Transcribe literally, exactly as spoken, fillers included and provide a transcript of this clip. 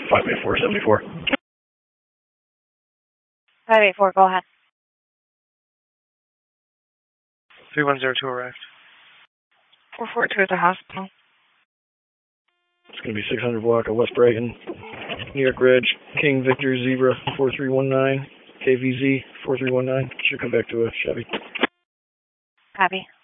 five eight four seven four. five eight four, go ahead. three one zero two arrived. four four two at the hospital. It's going to be six hundred block of West Brighton, New York Reg, King Victor Zebra four three one nine, K V Z four three one nine. Should come back to a Chevy. Copy.